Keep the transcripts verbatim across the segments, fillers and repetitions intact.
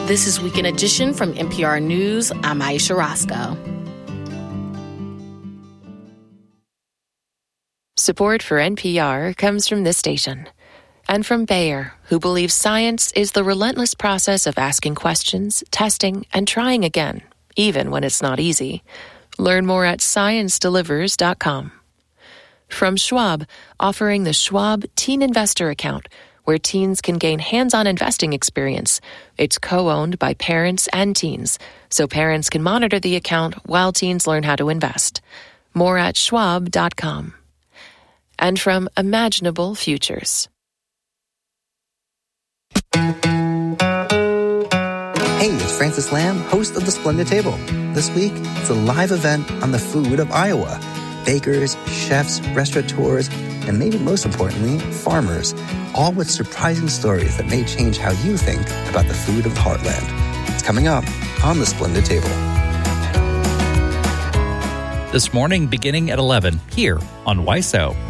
This is Weekend Edition from N P R News. I'm Aisha Roscoe. Support for N P R comes from this station and from Bayer, who believes science is the relentless process of asking questions, testing, and trying again, even when it's not easy. Learn more at science delivers dot com. From Schwab, offering the Schwab Teen Investor Account, where teens can gain hands-on investing experience. It's co-owned by parents and teens, so parents can monitor the account while teens learn how to invest. More at schwab dot com. And from Imaginable Futures. Hey, it's Francis Lamb, host of The Splendid Table. This week, it's a live event on the food of Iowa. Bakers, chefs, restaurateurs, and maybe most importantly, farmers, all with surprising stories that may change how you think about the food of the heartland. It's coming up on The Splendid Table. This morning, beginning at eleven, here on W I S O.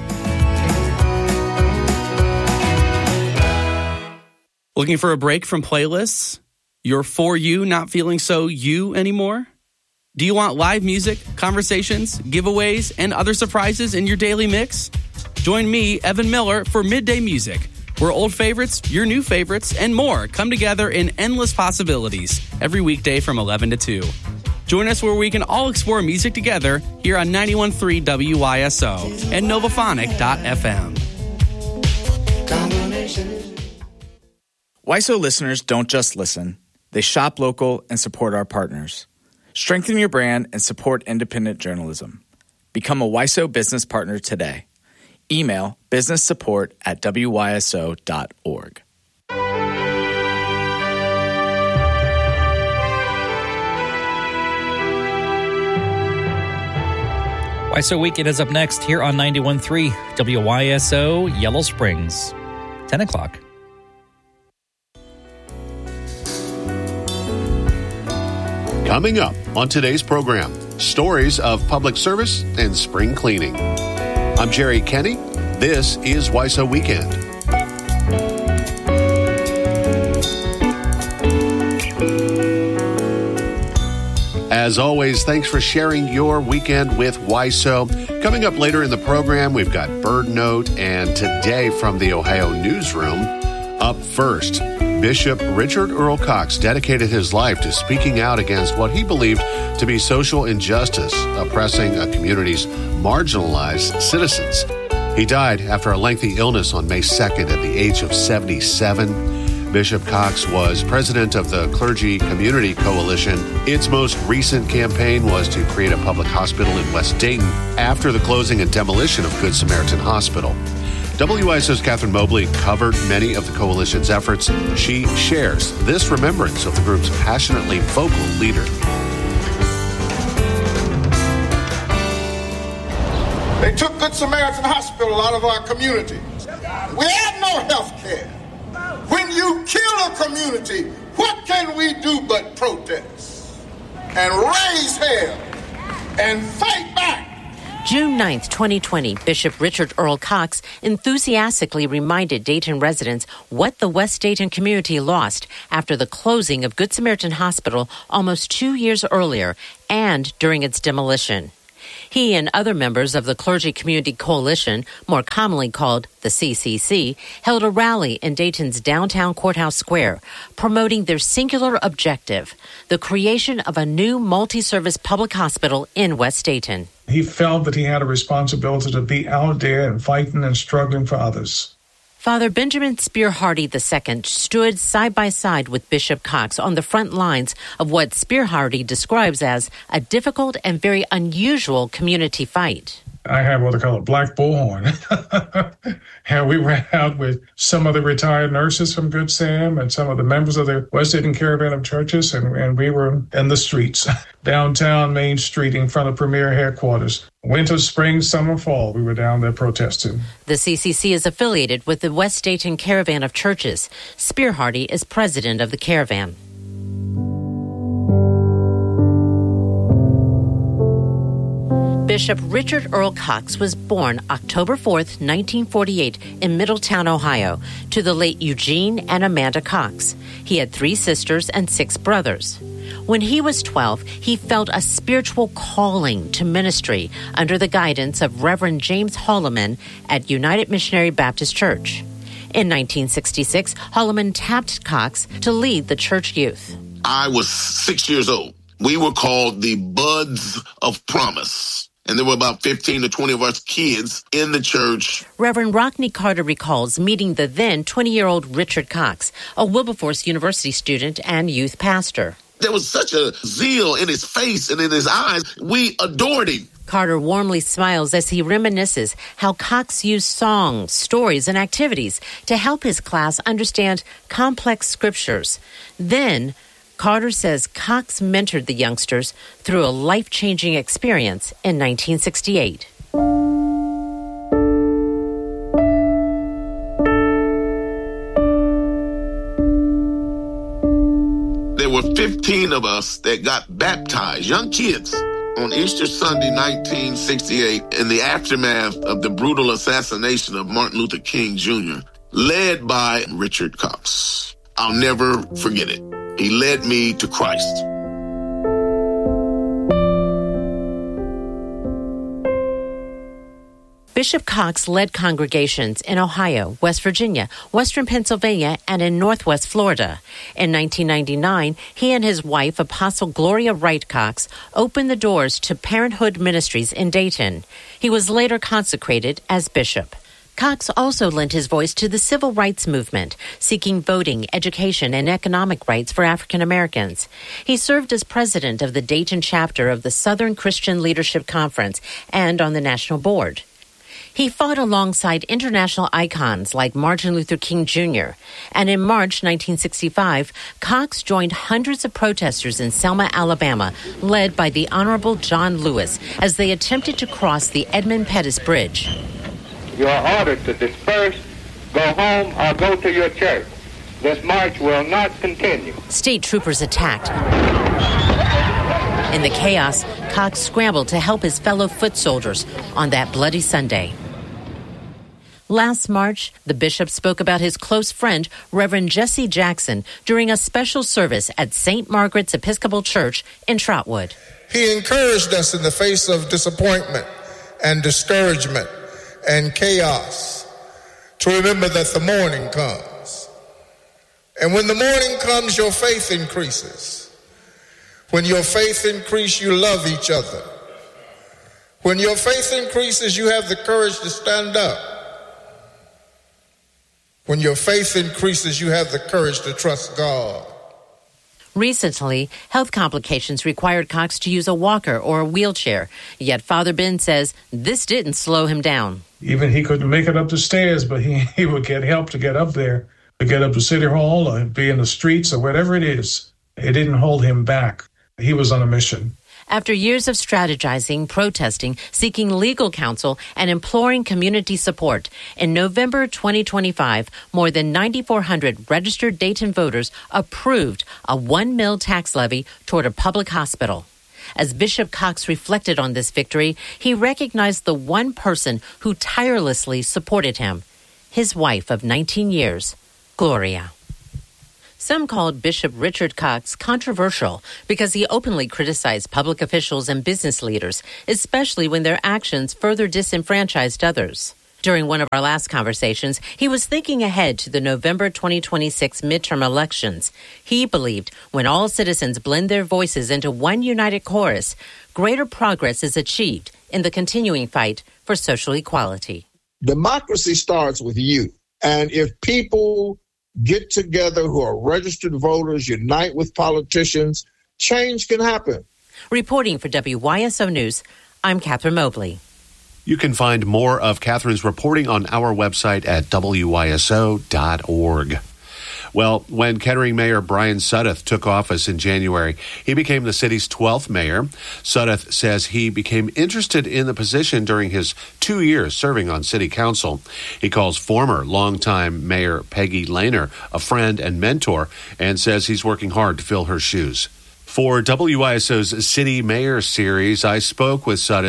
Looking for a break from playlists? You're For You not feeling so you anymore? Do you want live music, conversations, giveaways, and other surprises in your daily mix? Join me, Evan Miller, for Midday Music, where old favorites, your new favorites, and more come together in endless possibilities every weekday from eleven to two. Join us where we can all explore music together here on ninety-one point three W I S O and novaphonic dot f m. W I S O listeners don't just listen. They shop local and support our partners. Strengthen your brand and support independent journalism. Become a W I S O business partner today. Email businesssupport at w y s o dot org. W I S O Weekend is up next here on ninety-one point three W Y S O Yellow Springs. ten o'clock. Coming up on today's program, stories of public service and spring cleaning. I'm Jerry Kenny. This is W I S O Weekend. As always, thanks for sharing your weekend with W I S O. Coming up later in the program, we've got Bird Note and Today from the Ohio Newsroom. Up first, Bishop Richard Earl Cox dedicated his life to speaking out against what he believed to be social injustice, oppressing a community's marginalized citizens. He died after a lengthy illness on May second at the age of seventy-seven. Bishop Cox was president of the Clergy Community Coalition. Its most recent campaign was to create a public hospital in West Dayton after the closing and demolition of Good Samaritan Hospital. W I S O's Catherine Mobley covered many of the coalition's efforts. She shares this remembrance of the group's passionately vocal leader. They took Good Samaritan Hospital out of our community. We had no health care. When you kill a community, what can we do but protest and raise hell and fight back? June ninth, twenty twenty, Bishop Richard Earl Cox enthusiastically reminded Dayton residents what the West Dayton community lost after the closing of Good Samaritan Hospital almost two years earlier and during its demolition. He and other members of the Clergy Community Coalition, more commonly called the C C C, held a rally in Dayton's downtown Courthouse Square, promoting their singular objective, the creation of a new multi-service public hospital in West Dayton. He felt that he had a responsibility to be out there and fighting and struggling for others. Father Benjamin Spear Hardy the Second stood side by side with Bishop Cox on the front lines of what Spear Hardy describes as a difficult and very unusual community fight. I have what they call a black bullhorn. And we were out with some of the retired nurses from Good Sam and some of the members of the West Dayton Caravan of Churches, and, and we were in the streets, downtown Main Street in front of Premier Headquarters. Winter, spring, summer, fall, we were down there protesting. The C C C is affiliated with the West Dayton Caravan of Churches. Spear Hardy is president of the caravan. Bishop Richard Earl Cox was born October fourth, nineteen forty-eight, in Middletown, Ohio, to the late Eugene and Amanda Cox. He had three sisters and six brothers. When he was twelve, he felt a spiritual calling to ministry under the guidance of Reverend James Holloman at United Missionary Baptist Church. In nineteen sixty-six, Holloman tapped Cox to lead the church youth. I was six years old. We were called the Buds of Promise. And there were about fifteen to twenty of us kids in the church. Reverend Rockney Carter recalls meeting the then twenty-year-old Richard Cox, a Wilberforce University student and youth pastor. There was such a zeal in his face and in his eyes. We adored him. Carter warmly smiles as he reminisces how Cox used songs, stories, and activities to help his class understand complex scriptures. Then, Carter says Cox mentored the youngsters through a life-changing experience in nineteen sixty-eight. There were fifteen of us that got baptized, young kids, on Easter Sunday, nineteen sixty-eight, in the aftermath of the brutal assassination of Martin Luther King Junior, led by Richard Cox. I'll never forget it. He led me to Christ. Bishop Cox led congregations in Ohio, West Virginia, Western Pennsylvania, and in Northwest Florida. In nineteen ninety-nine, he and his wife, Apostle Gloria Wright Cox, opened the doors to Parenthood Ministries in Dayton. He was later consecrated as bishop. Cox also lent his voice to the civil rights movement, seeking voting, education, and economic rights for African Americans. He served as president of the Dayton chapter of the Southern Christian Leadership Conference and on the national board. He fought alongside international icons like Martin Luther King Junior And in March nineteen sixty-five, Cox joined hundreds of protesters in Selma, Alabama, led by the Honorable John Lewis, as they attempted to cross the Edmund Pettus Bridge. You are ordered to disperse, go home, or go to your church. This march will not continue. State troopers attacked. In the chaos, Cox scrambled to help his fellow foot soldiers on that bloody Sunday. Last March, the bishop spoke about his close friend, Reverend Jesse Jackson, during a special service at Saint Margaret's Episcopal Church in Trotwood. He encouraged us in the face of disappointment and discouragement and chaos to remember that the morning comes. And when the morning comes, your faith increases. When your faith increases, you love each other. When your faith increases, you have the courage to stand up. When your faith increases, you have the courage to trust God. Recently, health complications required Cox to use a walker or a wheelchair. Yet Father Ben says this didn't slow him down. Even he couldn't make it up the stairs, but he, he would get help to get up there, to get up to City Hall or be in the streets or whatever it is. It didn't hold him back. He was on a mission. After years of strategizing, protesting, seeking legal counsel, and imploring community support, in November twenty twenty-five, more than nine thousand four hundred registered Dayton voters approved a one mil tax levy toward a public hospital. As Bishop Cox reflected on this victory, he recognized the one person who tirelessly supported him, his wife of nineteen years, Gloria. Some called Bishop Richard Cox controversial because he openly criticized public officials and business leaders, especially when their actions further disenfranchised others. During one of our last conversations, he was thinking ahead to the November twenty twenty-six midterm elections. He believed when all citizens blend their voices into one united chorus, greater progress is achieved in the continuing fight for social equality. Democracy starts with you. And if people get together who are registered voters, unite with politicians, change can happen. Reporting for W Y S O News, I'm Catherine Mobley. You can find more of Catherine's reporting on our website at W Y S O dot org. Well, when Kettering Mayor Brian Sudduth took office in January, he became the city's twelfth mayor. Sudduth says he became interested in the position during his two years serving on city council. He calls former longtime Mayor Peggy Lehner a friend and mentor and says he's working hard to fill her shoes. For W Y S O's City Mayor series, I spoke with Sudduth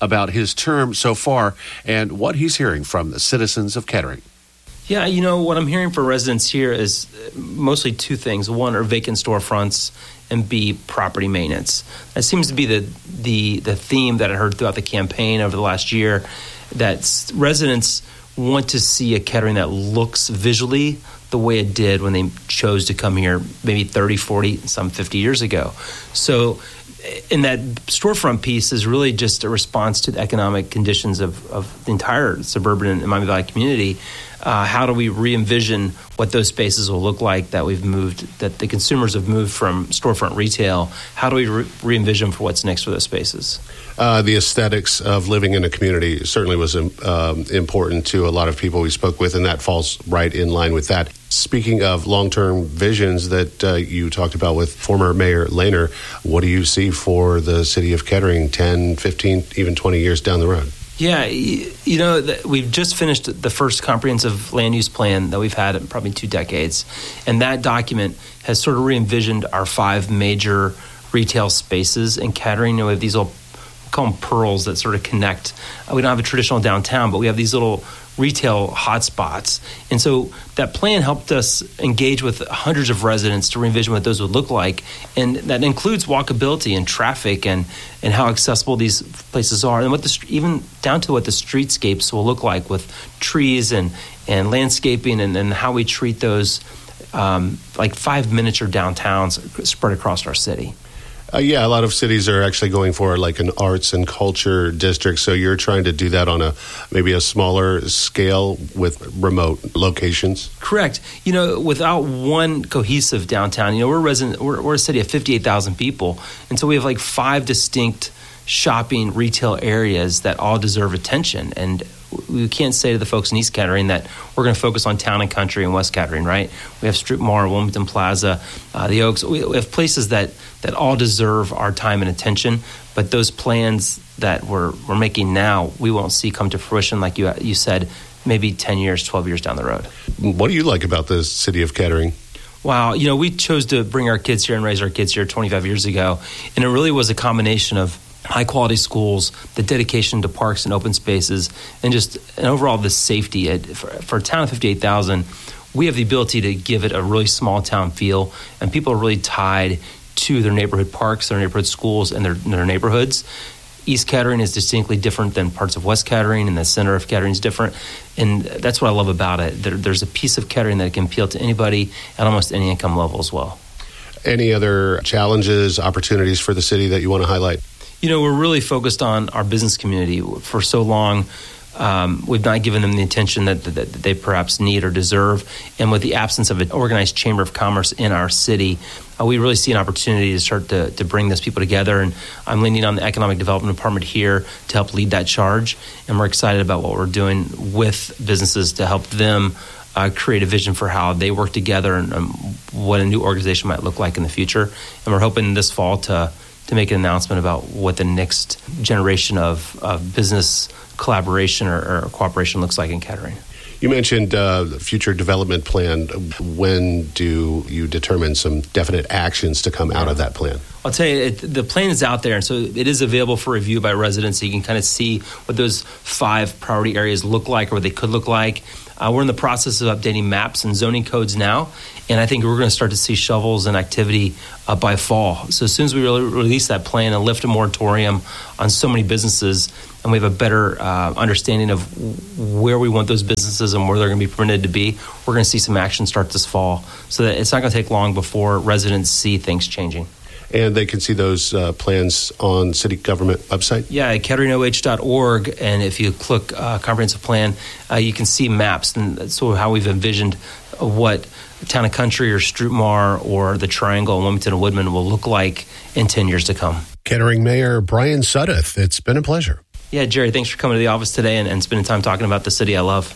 about his term so far and what he's hearing from the citizens of Kettering. Yeah, you know, what I'm hearing from residents here is mostly two things. One are vacant storefronts, and B, property maintenance. That seems to be the the the theme that I heard throughout the campaign over the last year, that residents want to see a Kettering that looks visually the way it did when they chose to come here maybe thirty, forty, some fifty years ago. So in that storefront piece is really just a response to the economic conditions of, of the entire suburban and Miami Valley community. Uh, how do we re-envision what those spaces will look like that we've moved, that the consumers have moved from storefront retail? How do we re- re-envision for what's next for those spaces? Uh, the aesthetics of living in a community certainly was um, important to a lot of people we spoke with, and that falls right in line with that. Speaking of long-term visions that uh, you talked about with former Mayor Lehner, what do you see for the city of Kettering ten, fifteen, even twenty years down the road? Yeah, you know, we've just finished the first comprehensive land use plan that we've had in probably two decades. And that document has sort of re-envisioned our five major retail spaces in Kettering. You know, we have these little, we call them pearls that sort of connect. We don't have a traditional downtown, but we have these little retail hotspots. And so that plan helped us engage with hundreds of residents to re-envision what those would look like. And that includes walkability and traffic and, and how accessible these places are, and what the even down to what the streetscapes will look like with trees and, and landscaping, and, and how we treat those um, like five miniature downtowns spread across our city. Uh, yeah, a lot of cities are actually going for like an arts and culture district. So you're trying to do that on a maybe a smaller scale with remote locations. Correct. You know, without one cohesive downtown, you know, we're a resident, we're, we're a city of fifty-eight thousand people, and so we have like five distinct shopping retail areas that all deserve attention. And we can't say to the folks in East Kettering that we're going to focus on Town and Country and West Kettering, right? We have Street Mall, Wilmington Plaza, uh, the Oaks. We have places that, that all deserve our time and attention, but those plans that we're we're making now, we won't see come to fruition, like you you said, maybe ten years, twelve years down the road. What do you like about the city of Kettering? Wow, you know, we chose to bring our kids here and raise our kids here twenty-five years ago, and it really was a combination of high-quality schools, the dedication to parks and open spaces, and just and overall the safety. It, for, for a town of fifty-eight thousand, we have the ability to give it a really small town feel, and people are really tied to their neighborhood parks, their neighborhood schools, and their, their neighborhoods. East Kettering is distinctly different than parts of West Kettering, and the center of Kettering is different, and that's what I love about it. There, there's a piece of Kettering that can appeal to anybody at almost any income level as well. Any other challenges, opportunities for the city that you want to highlight? You know, we're really focused on our business community. For so long, um, we've not given them the attention that, that, that they perhaps need or deserve. And with the absence of an organized chamber of commerce in our city, uh, we really see an opportunity to start to, to bring those people together. And I'm leaning on the Economic Development Department here to help lead that charge. And we're excited about what we're doing with businesses to help them uh, create a vision for how they work together and um, what a new organization might look like in the future. And we're hoping this fall to to make an announcement about what the next generation of, of business collaboration or, or cooperation looks like in Kettering. You mentioned uh, the future development plan. When do you determine some definite actions to come out of that plan? I'll tell you, it, the plan is out there, and so it is available for review by residents, so you can kind of see what those five priority areas look like or what they could look like. Uh, we're in the process of updating maps and zoning codes now, and I think we're going to start to see shovels and activity uh, by fall. So as soon as we really release that plan and lift a moratorium on so many businesses, and we have a better uh, understanding of where we want those businesses and where they're going to be permitted to be, we're going to see some action start this fall. So that it's not going to take long before residents see things changing. And they can see those uh, plans on city government website? Yeah, at kettering o h dot org. And if you click uh, comprehensive plan, uh, you can see maps and that's sort of how we've envisioned what Town and Country or Strutmar or the Triangle in Wilmington and Woodman will look like in ten years to come. Kettering Mayor Brian Sudduth, it's been a pleasure. Yeah, Jerry, thanks for coming to the office today and, and spending time talking about the city I love.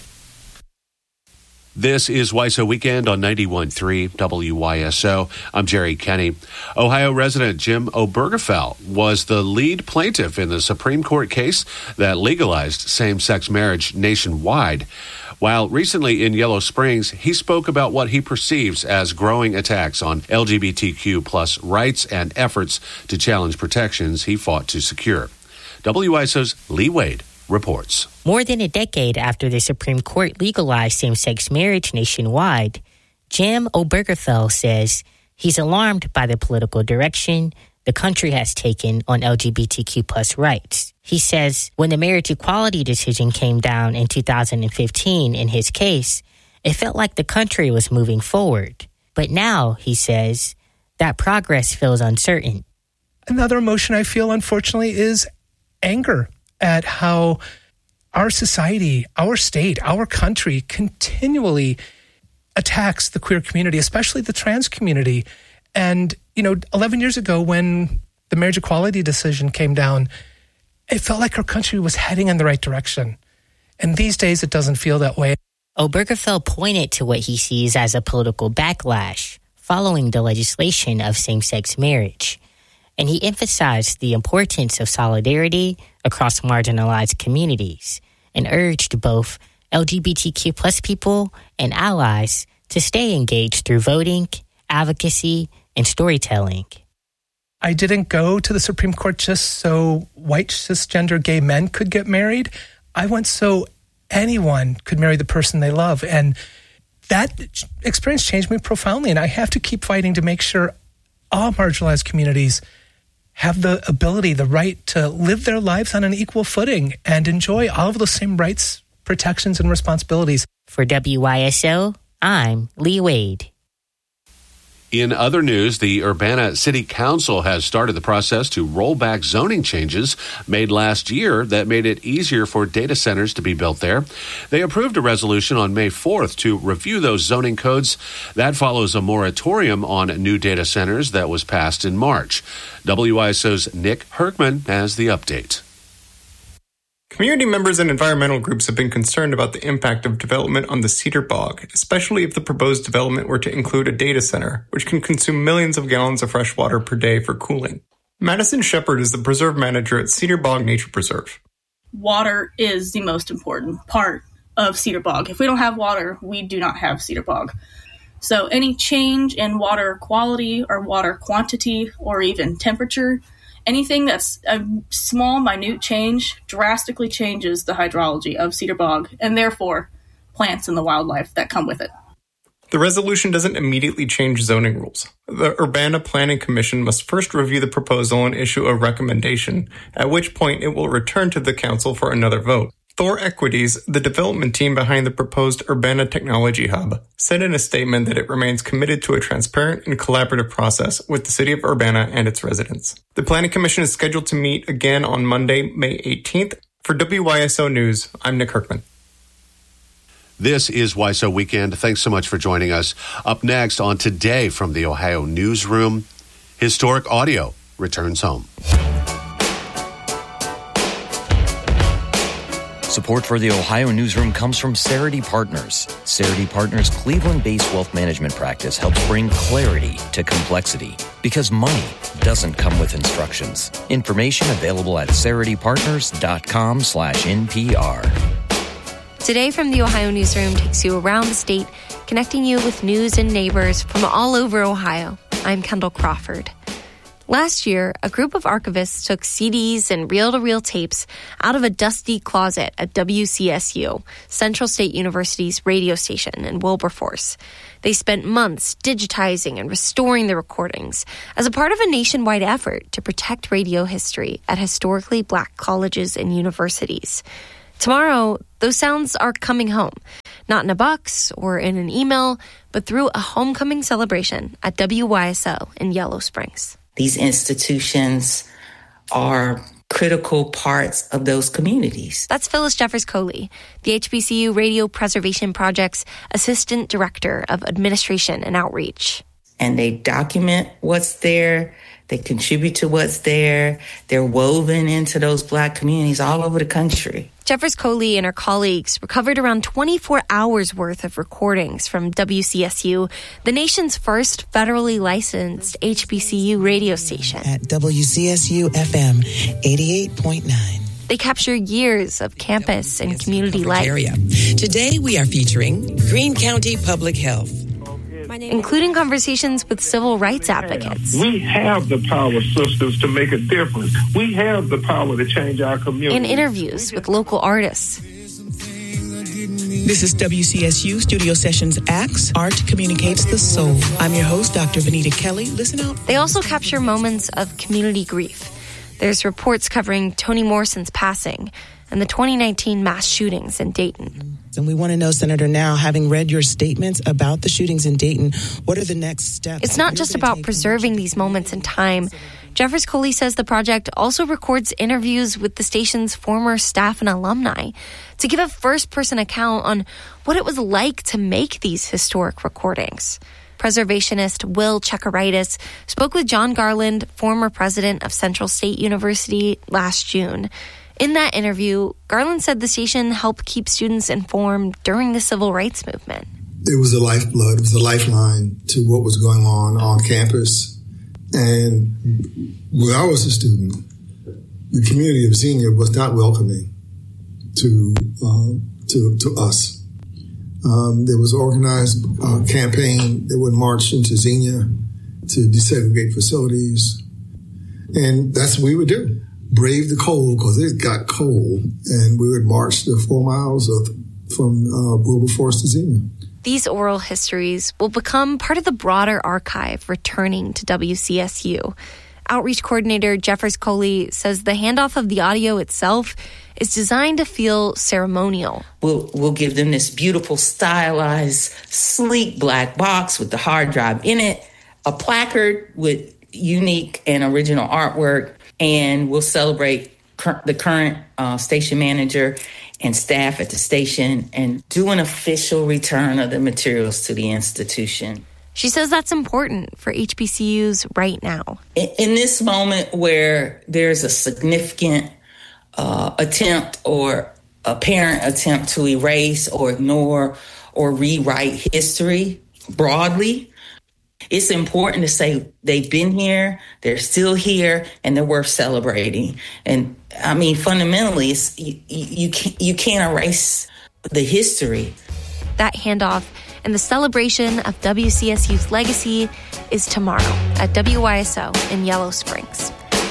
This is W I S O Weekend on ninety-one point three W Y S O. I'm Jerry Kenny. Ohio resident Jim Obergefell was the lead plaintiff in the Supreme Court case that legalized same-sex marriage nationwide. While recently in Yellow Springs, he spoke about what he perceives as growing attacks on L G B T Q plus rights and efforts to challenge protections he fought to secure. W I S O's Lee Wade reports. More than a decade after the Supreme Court legalized same-sex marriage nationwide, Jim Obergefell says he's alarmed by the political direction the country has taken on L G B T Q plus rights. He says when the marriage equality decision came down in two thousand fifteen in his case, it felt like the country was moving forward. But now, he says, that progress feels uncertain. Another emotion I feel, unfortunately, is anger at how our society, our state, our country continually attacks the queer community, especially the trans community. And, you know, eleven years ago when the marriage equality decision came down, it felt like our country was heading in the right direction. And these days, it doesn't feel that way. Obergefell pointed to what he sees as a political backlash following the legislation of same-sex marriage. And he emphasized the importance of solidarity across marginalized communities and urged both L G B T Q plus people and allies to stay engaged through voting, advocacy, and storytelling. I didn't go to the Supreme Court just so white cisgender gay men could get married. I went so anyone could marry the person they love. And that experience changed me profoundly. And I have to keep fighting to make sure all marginalized communities have the ability, the right to live their lives on an equal footing and enjoy all of the same rights, protections, and responsibilities. For W I S O, I'm Lee Wade. In other news, the Urbana City Council has started the process to roll back zoning changes made last year that made it easier for data centers to be built there. They approved a resolution on May fourth to review those zoning codes. That follows a moratorium on new data centers that was passed in March. W I S O's Nick Herkman has the update. Community members and environmental groups have been concerned about the impact of development on the Cedar Bog, especially if the proposed development were to include a data center, which can consume millions of gallons of fresh water per day for cooling. Madison Shepard is the preserve manager at Cedar Bog Nature Preserve. Water is the most important part of Cedar Bog. If we don't have water, we do not have Cedar Bog. So any change in water quality or water quantity or even temperature, anything that's a small, minute change drastically changes the hydrology of Cedar Bog and therefore plants and the wildlife that come with it. The resolution doesn't immediately change zoning rules. The Urbana Planning Commission must first review the proposal and issue a recommendation, at which point it will return to the council for another vote. Thor Equities, the development team behind the proposed Urbana Technology Hub, said in a statement that it remains committed to a transparent and collaborative process with the city of Urbana and its residents. The Planning Commission is scheduled to meet again on Monday, May eighteenth. For W I S O News, I'm Nick Herkman. This is W I S O Weekend. Thanks so much for joining us. Up next on Today from the Ohio Newsroom, historic audio returns home. Support for the Ohio Newsroom comes from Cerity Partners. Cerity Partners' Cleveland-based wealth management practice helps bring clarity to complexity because money doesn't come with instructions. Information available at ceritypartners.com slash NPR. Today from the Ohio Newsroom takes you around the state, connecting you with news and neighbors from all over Ohio. I'm Kendall Crawford. Last year, a group of archivists took C Ds and reel-to-reel tapes out of a dusty closet at W C S U, Central State University's radio station in Wilberforce. They spent months digitizing and restoring the recordings as a part of a nationwide effort to protect radio history at historically black colleges and universities. Tomorrow, those sounds are coming home, not in a box or in an email, but through a homecoming celebration at W Y S O in Yellow Springs. These institutions are critical parts of those communities. That's Phyllis Jeffers-Coley, the H B C U Radio Preservation Project's Assistant Director of Administration and Outreach. And they document what's there. They contribute to what's there. They're woven into those black communities all over the country. Jeffers-Coley and her colleagues recovered around twenty-four hours worth of recordings from W C S U, the nation's first federally licensed H B C U radio station. At W C S U F M eighty-eight point nine. They capture years of campus and community life. Area. Today we are featuring Greene County Public Health. including conversations with civil rights advocates. We have the power, sisters, to make a difference. We have the power to change our community. And interviews with local artists. This is W C S U Studio Sessions Acts. Art communicates the soul. I'm your host, Doctor Vanita Kelly. Listen out. They also capture moments of community grief. There's reports covering Toni Morrison's passing and the twenty nineteen mass shootings in Dayton. And we want to know, Senator, now, having read your statements about the shootings in Dayton, what are the next steps? It's not just about preserving these moments in time. Jeffers Coley says the project also records interviews with the station's former staff and alumni to give a first-person account on what it was like to make these historic recordings. Preservationist Will Chekaritis spoke with John Garland, former president of Central State University, last June. In that interview, Garland said the station helped keep students informed during the civil rights movement. It was a lifeblood. It was a lifeline to what was going on on campus. And when I was a student, the community of Xenia was not welcoming to uh, to, to us. Um, there was an organized uh, campaign that would march into Xenia to desegregate facilities. And that's what we would do. Brave the cold, because it got cold. And we would march the four miles of, from uh, Wilberforce to Xenia. These oral histories will become part of the broader archive returning to W C S U. Outreach coordinator Jeffers Coley says the handoff of the audio itself is designed to feel ceremonial. We'll, we'll give them this beautiful, stylized, sleek black box with the hard drive in it, a placard with unique and original artwork, and we'll celebrate cur- the current uh, station manager and staff at the station and do an official return of the materials to the institution. She says that's important for H B C Us right now. In, in this moment where there's a significant uh, attempt or apparent attempt to erase or ignore or rewrite history broadly, it's important to say they've been here, they're still here, and they're worth celebrating. And I mean, fundamentally, it's, you, you, can't, you can't erase the history. That handoff and the celebration of W C S U's legacy is tomorrow at W Y S O in Yellow Springs.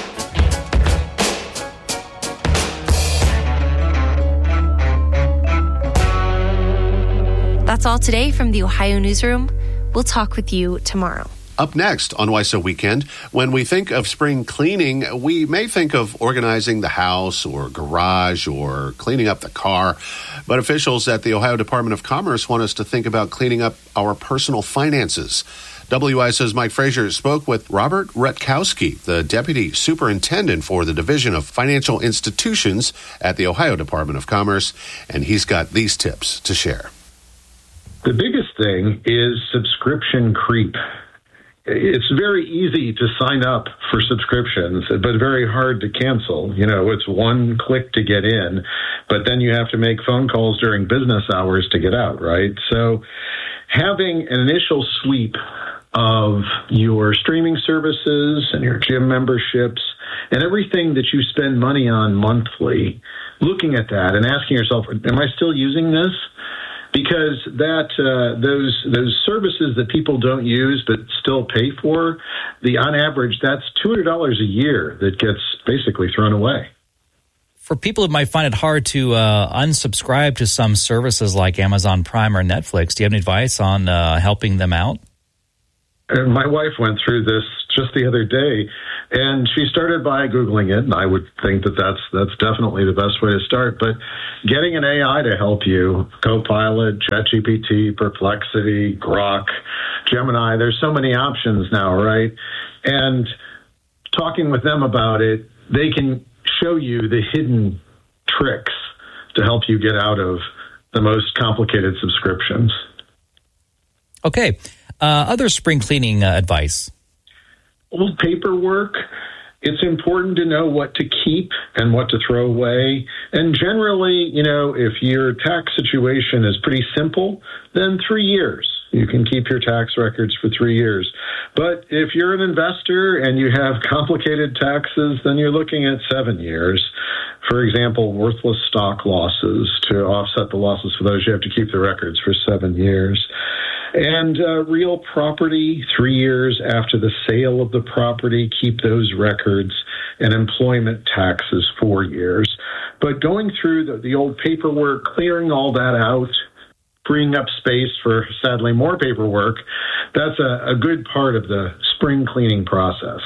That's all today from the Ohio Newsroom. We'll talk with you tomorrow. Up next on W I S O Weekend, when we think of spring cleaning, we may think of organizing the house or garage or cleaning up the car. But officials at the Ohio Department of Commerce want us to think about cleaning up our personal finances. W I S O's Mike Frazier spoke with Robert Rutkowski, the Deputy Superintendent for the Division of Financial Institutions at the Ohio Department of Commerce, and he's got these tips to share. The biggest thing is subscription creep. It's very easy to sign up for subscriptions, but very hard to cancel. You know, it's one click to get in, but then you have to make phone calls during business hours to get out, right? So having an initial sweep of your streaming services and your gym memberships and everything that you spend money on monthly, looking at that and asking yourself, am I still using this? Because that uh, those those services that people don't use but still pay for, the on average, that's two hundred dollars a year that gets basically thrown away. For people who might find it hard to uh, unsubscribe to some services like Amazon Prime or Netflix, do you have any advice on uh, helping them out? And my wife went through this just the other day, and she started by Googling it, and I would think that that's that's definitely the best way to start. But getting an A I to help you, Copilot, ChatGPT, Perplexity, Grok, Gemini, there's so many options now, right? And talking with them about it, they can show you the hidden tricks to help you get out of the most complicated subscriptions. Okay. Uh, other spring cleaning uh, advice. Old paperwork. It's important to know what to keep and what to throw away. And generally, you know, if your tax situation is pretty simple, then three years. You can keep your tax records for three years. But if you're an investor and you have complicated taxes, then you're looking at seven years. For example, worthless stock losses. To offset the losses for those, you have to keep the records for seven years. And uh, real property, three years after the sale of the property, keep those records. And employment taxes, four years. But going through the, the old paperwork, clearing all that out, freeing up space for, sadly, more paperwork, that's a, a good part of the spring cleaning process.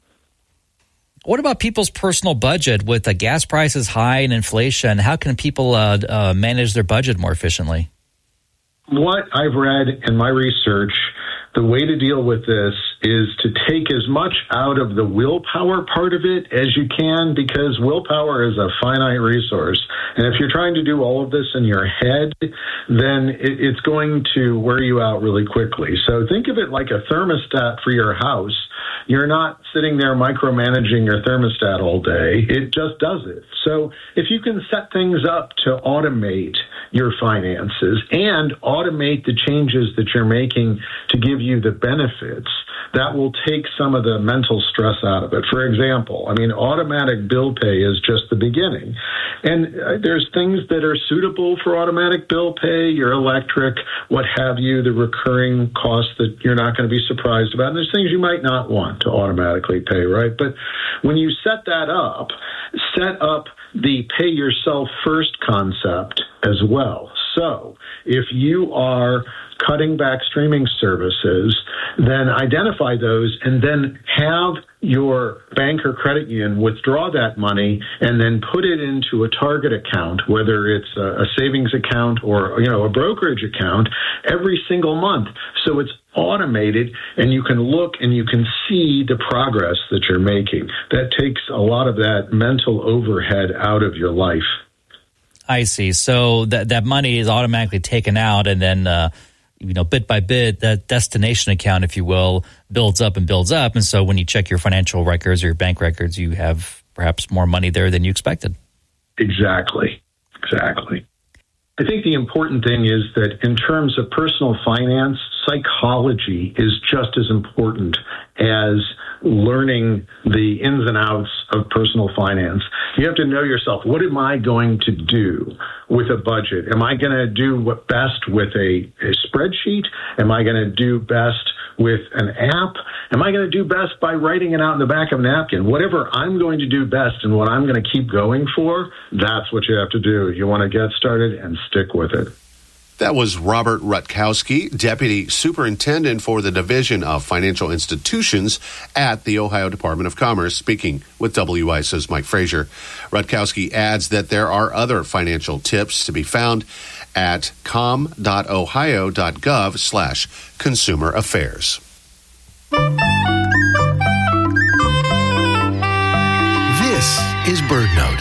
What about people's personal budget with the gas prices high and inflation? How can people uh, uh, manage their budget more efficiently? What I've read in my research, the way to deal with this is to take as much out of the willpower part of it as you can, because willpower is a finite resource. And if you're trying to do all of this in your head, then it, it's going to wear you out really quickly. So think of it like a thermostat for your house. You're not sitting there micromanaging your thermostat all day. It just does it. So if you can set things up to automate your finances and automate the changes that you're making to give you the benefits, that will take some of the mental stress out of it. For example, I mean, automatic bill pay is just the beginning. And uh, there's things that are suitable for automatic bill pay, your electric, what have you, the recurring costs that you're not going to be surprised about. And there's things you might not want to automatically pay, right? But when you set that up, set up the pay yourself first concept as well. So if you are cutting back streaming services, then identify those and then have your bank or credit union withdraw that money and then put it into a target account, whether it's a savings account or, you know, a brokerage account, every single month. So it's automated and you can look and you can see the progress that you're making. That takes a lot of that mental overhead out of your life. I see. So that that money is automatically taken out, and then uh, you know, bit by bit, that destination account, if you will, builds up and builds up. And so when you check your financial records or your bank records, you have perhaps more money there than you expected. Exactly. Exactly. I think the important thing is that in terms of personal finance, psychology is just as important as learning the ins and outs of personal finance. You have to know yourself. What am I going to do with a budget? Am I going to do what best with a, a spreadsheet? Am I going to do best with an app? Am I going to do best by writing it out in the back of a napkin? Whatever I'm going to do best and what I'm going to keep going for, that's what you have to do. You want to get started and stick with it. That was Robert Rutkowski, Deputy Superintendent for the Division of Financial Institutions at the Ohio Department of Commerce, speaking with W I S O's Mike Frazier. Rutkowski adds that there are other financial tips to be found at com.ohio.gov slash consumer affairs. This is BirdNote.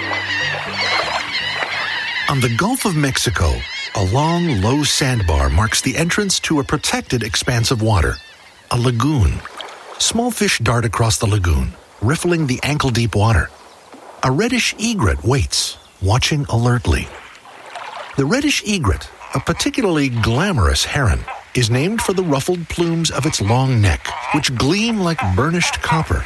On the Gulf of Mexico, a long, low sandbar marks the entrance to a protected expanse of water, a lagoon. Small fish dart across the lagoon, riffling the ankle-deep water. A reddish egret waits, watching alertly. The reddish egret, a particularly glamorous heron, is named for the ruffled plumes of its long neck, which gleam like burnished copper.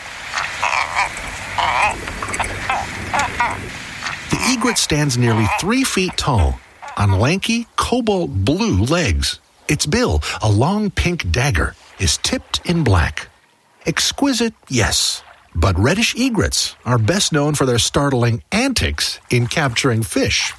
The egret stands nearly three feet tall, on lanky, cobalt blue legs. Its bill, a long pink dagger, is tipped in black. Exquisite, yes, but reddish egrets are best known for their startling antics in capturing fish.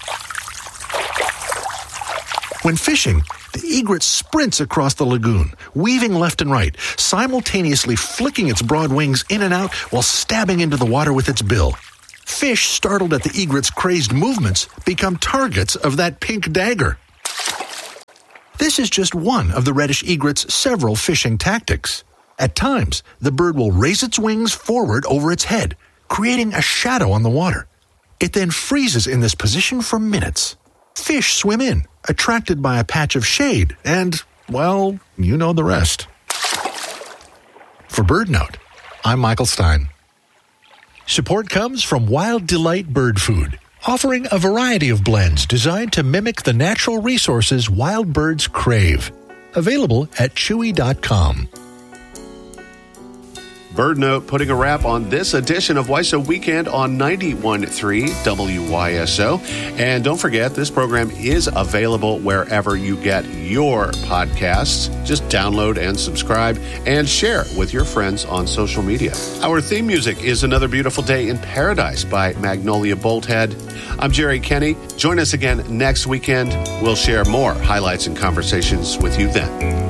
When fishing, the egret sprints across the lagoon, weaving left and right, simultaneously flicking its broad wings in and out while stabbing into the water with its bill. Fish, startled at the egret's crazed movements, become targets of that pink dagger. This is just one of the reddish egret's several fishing tactics. At times, the bird will raise its wings forward over its head, creating a shadow on the water. It then freezes in this position for minutes. Fish swim in, attracted by a patch of shade, and, well, you know the rest. For BirdNote, I'm Michael Stein. Support comes from Wild Delight Bird Food, offering a variety of blends designed to mimic the natural resources wild birds crave. Available at chewy dot com. Bird Note putting a wrap on this edition of W I S O Weekend on ninety-one point three W Y S O. And don't forget, this program is available wherever you get your podcasts. Just download and subscribe and share with your friends on social media. Our theme music is Another Beautiful Day in Paradise by Magnolia Bolthead. I'm Jerry Kenny. Join us again next weekend. We'll share more highlights and conversations with you then.